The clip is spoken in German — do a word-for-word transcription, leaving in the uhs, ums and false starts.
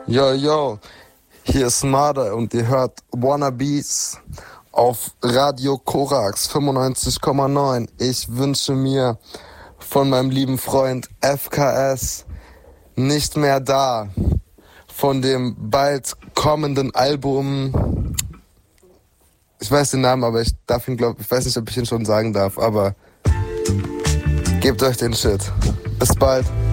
Yo, yo, hier ist Marder und ihr hört Wannabes auf Radio Korax fünfundneunzig Komma neun. Ich wünsche mir von meinem lieben Freund F K S nicht mehr da, von dem bald kommenden Album, ich weiß den Namen, aber ich darf ihn, glaub, ich weiß nicht, ob ich ihn schon sagen darf, aber gebt euch den Shit. Bis bald.